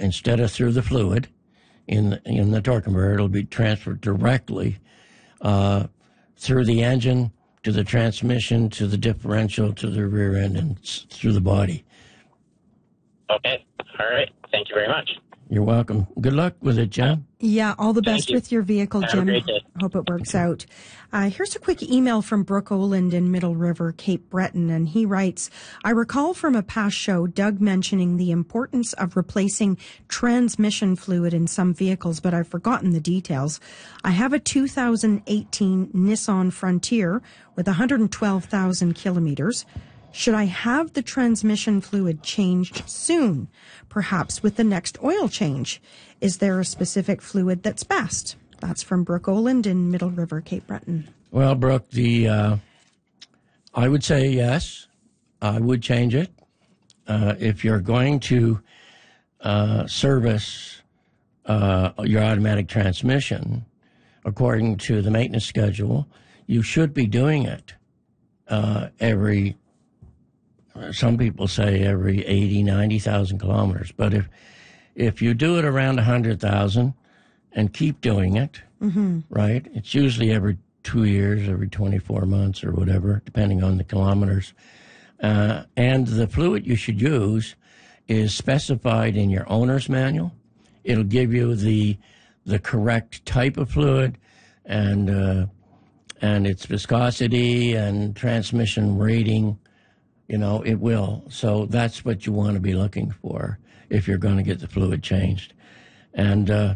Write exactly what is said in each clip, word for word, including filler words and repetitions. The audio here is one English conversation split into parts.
instead of through the fluid in the, in the torque converter, it'll be transferred directly uh, through the engine to the transmission to the differential to the rear end and s- through the body. Okay. All right. Thank you very much. You're welcome. Good luck with it, Jim. Yeah, all the best you. with your vehicle, Have a Jim. great day. Hope it works out. Uh, here's a quick email from Brooke Oland in Middle River, Cape Breton, and he writes, I recall from a past show Doug mentioning the importance of replacing transmission fluid in some vehicles, but I've forgotten the details. I have a two thousand eighteen Nissan Frontier with one hundred twelve thousand kilometers. Should I have the transmission fluid changed soon, perhaps with the next oil change? Is there a specific fluid that's best? That's from Brooke Oland in Middle River, Cape Breton. Well, Brooke, the uh, I would say yes. I would change it. Uh, if you're going to uh, service uh, your automatic transmission, according to the maintenance schedule, you should be doing it uh, every some people say every eighty, ninety thousand kilometers. But if if you do it around one hundred thousand and keep doing it, mm-hmm. right, it's usually every two years, every twenty-four months or whatever, depending on the kilometers. Uh, and the fluid you should use is specified in your owner's manual. It'll give you the the correct type of fluid and uh, and its viscosity and transmission rating. You know, it will. So that's what you want to be looking for if you're going to get the fluid changed. And uh,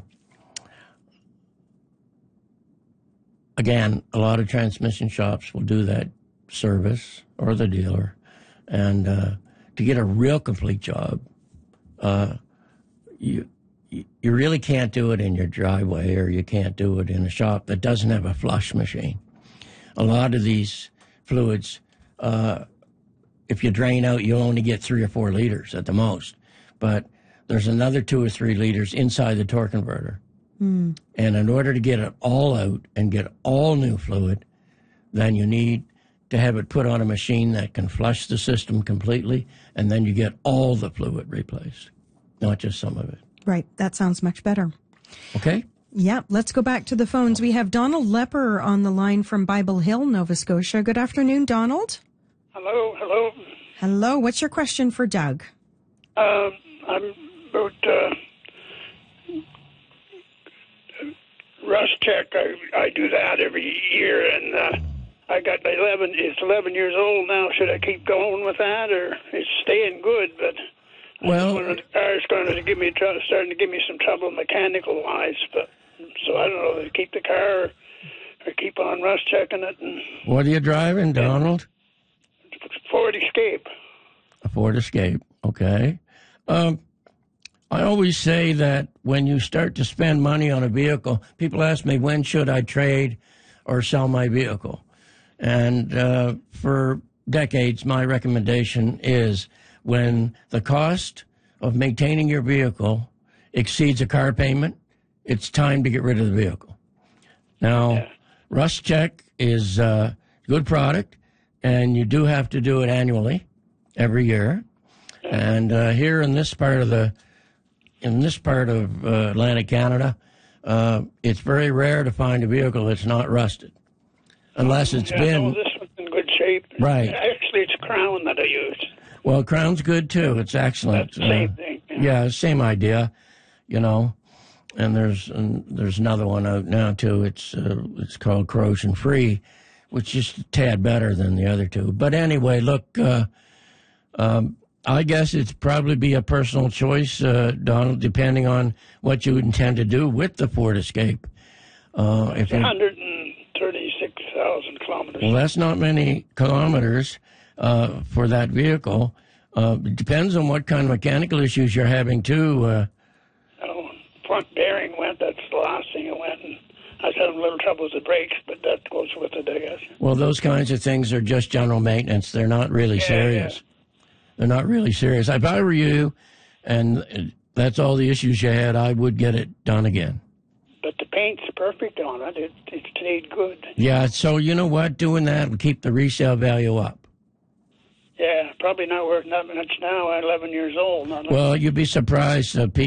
again, a lot of transmission shops will do that service or the dealer. And uh, to get a real complete job, uh, you you really can't do it in your driveway, or you can't do it in a shop that doesn't have a flush machine. A lot of these fluids, uh, if you drain out, you only get three or four liters at the most. But there's another two or three liters inside the torque converter. Mm. And in order to get it all out and get all new fluid, then you need to have it put on a machine that can flush the system completely, and then you get all the fluid replaced, not just some of it. Right. That sounds much better. Okay. Yeah. Let's go back to the phones. We have Donald Lepper on the line from Bible Hill, Nova Scotia. Good afternoon, Donald. Hello, hello. Hello. What's your question for Doug? Um, I'm about uh, rust check. I, I do that every year, and uh, I got eleven. It's eleven years old now. Should I keep going with that, or it's staying good? But well, the car's going to give me tr- starting to give me some trouble mechanical wise. But so I don't know to keep the car or, or keep on rust checking it. And, what are you driving, Donald? Ford Escape. A Ford Escape, okay. Um, I always say that when you start to spend money on a vehicle, people ask me, when should I trade or sell my vehicle? And uh, for decades, my recommendation is when the cost of maintaining your vehicle exceeds a car payment, it's time to get rid of the vehicle. Now, yeah. Rust Check is a good product. And you do have to do it annually, every year. And uh, here in this part of the, in this part of uh, Atlantic Canada, uh, it's very rare to find a vehicle that's not rusted, unless it's yeah, been. No, this one's in good shape. Right. Actually, it's Crown that I use. Well, Crown's good too. It's excellent. That's the same uh, thing. Yeah. yeah, same idea. You know, and there's and there's another one out now too. It's uh, it's called Corrosion Free, which is a tad better than the other two. But anyway, look, uh, um, I guess it's probably be a personal choice, uh, Donald, depending on what you intend to do with the Ford Escape. Uh, if one hundred thirty-six thousand kilometers. Well, that's not many kilometers uh, for that vehicle. Uh, it depends on what kind of mechanical issues you're having, too. Uh, oh, front bearing went. That's the last thing it went. And I was having a little trouble with the brakes, but that goes with it, I guess. Well, those kinds of things are just general maintenance. They're not really yeah, serious. Yeah. They're not really serious. If I were you, and that's all the issues you had, I would get it done again. But the paint's perfect on it. It, it stayed good. Yeah, so you know what? Doing that will keep the resale value up. Yeah, probably not worth that much now. I'm eleven years old. Well, you'd be surprised. Uh, people